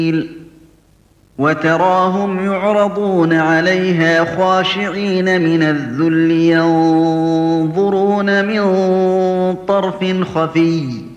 وتراهم يعرضون عليها خاشعين من الذل ينظرون من طرف خفي